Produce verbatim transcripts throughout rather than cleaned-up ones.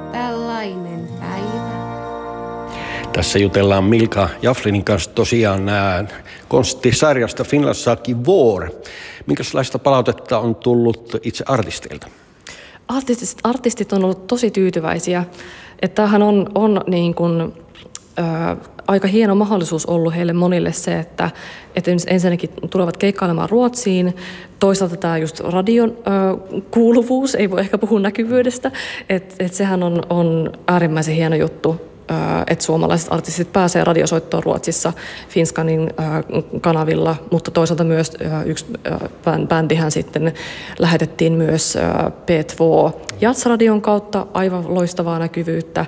tällainen päivä. Tässä jutellaan Milka Jaflinin kanssa tosiaan nämä konstisarjasta Finlandsaki Vår. Minkälaista palautetta on tullut itse artisteilta? Artistit, artistit on ollut tosi tyytyväisiä. Että tämähän on, on niin kuin, ää, aika hieno mahdollisuus ollut heille monille se, että, että ensinnäkin tulevat keikkailemaan Ruotsiin. Toisaalta tämä just radion ää, kuuluvuus, ei voi ehkä puhua näkyvyydestä. Että et sehän on, on äärimmäisen hieno juttu, ää, että suomalaiset artistit pääsee radiosoittoon Ruotsissa Finskanin ää, kanavilla, mutta toisaalta myös ää, yksi ää, bändihän sitten lähetettiin myös ää, P kaksi Jatsradion kautta, aivan loistavaa näkyvyyttä.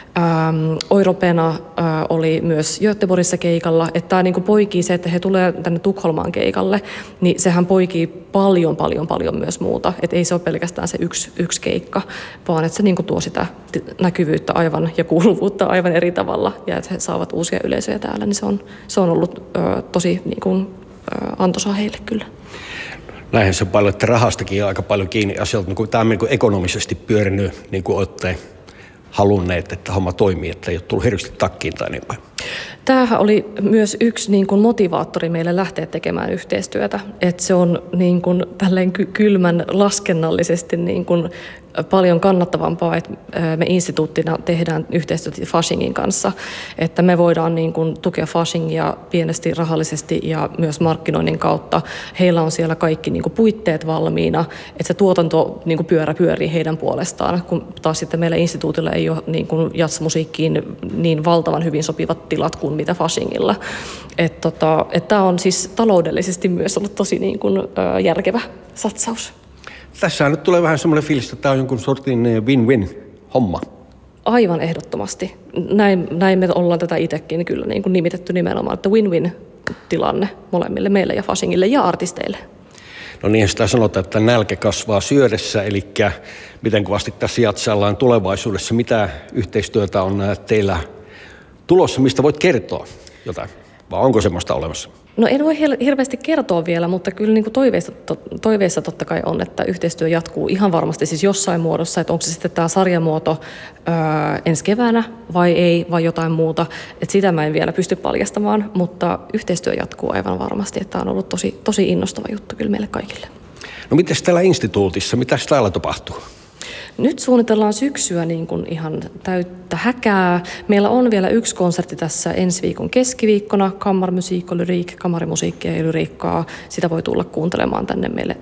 Ähm, Oiropena äh, oli myös Göteborgissa keikalla, että tämä niin kuin poikii se, että he tulee tänne Tukholmaan keikalle, niin sehän poikii paljon, paljon, paljon myös muuta. Että ei se ole pelkästään se yksi, yksi keikka, vaan että se niin kuin tuo sitä näkyvyyttä aivan ja kuuluvuutta aivan eri tavalla ja että he saavat uusia yleisöjä täällä, niin se on, se on ollut äh, tosi niin kuin, äh, antoisaa heille kyllä. Näinhän se on paljon, että rahastakin on aika paljon kiinni asioilta, kun tämä on niin kuin ekonomisesti pyörinyt, niin kuin olette halunneet, että homma toimii, että ei ole tullut hirveästi takkiin tai niin päin. Tämähän oli myös yksi niin kuin motivaattori meille lähteä tekemään yhteistyötä, että se on niin kuin tälleen kylmän laskennallisesti niin kuin paljon kannattavampaa, että me instituuttina tehdään yhteistyötä Faschingin kanssa, että me voidaan niin kuin tukea Fashingia pienesti rahallisesti ja myös markkinoinnin kautta. Heillä on siellä kaikki niin kuin puitteet valmiina, että se tuotanto niin kuin pyörä pyörii heidän puolestaan, kun taas sitten meillä instituutilla ei ole niin kuin jazzmusiikkiin niin valtavan hyvin sopivat tilat kuin mitä Faschingilla. Että tota, et tämä on siis taloudellisesti myös ollut tosi niin kuin, ö, järkevä satsaus. Tässä nyt tulee vähän semmoinen fiilis, että tämä on jonkun sortin win-win homma. Aivan ehdottomasti. Näin, näin me ollaan tätä itsekin kyllä niin kuin nimitetty nimenomaan, että win-win tilanne molemmille, meille ja Faschingille ja artisteille. No niin, sitä sanotaan, että nälkä kasvaa syödessä, eli miten kovasti tässä jatsallaan tulevaisuudessa, mitä yhteistyötä on teillä tulossa, mistä voit kertoa jotain, vai onko semmoista olemassa? No en voi hirveästi kertoa vielä, mutta kyllä niin kuin toiveissa, to, toiveissa totta kai on, että yhteistyö jatkuu ihan varmasti siis jossain muodossa, että onko se sitten tämä sarjamuoto öö, ensi keväänä vai ei, vai jotain muuta. Että sitä mä en vielä pysty paljastamaan, mutta yhteistyö jatkuu aivan varmasti, että tämä on ollut tosi, tosi innostava juttu kyllä meille kaikille. No mites täällä instituutissa, mitä täällä tapahtuu? Nyt suunnitellaan syksyä niin kuin ihan täyttä häkää. Meillä on vielä yksi konsertti tässä ensi viikon keskiviikkona, kammarmusik och lyrik, kamarimusiikkia ja lyriikkaa. Sitä voi tulla kuuntelemaan tänne meille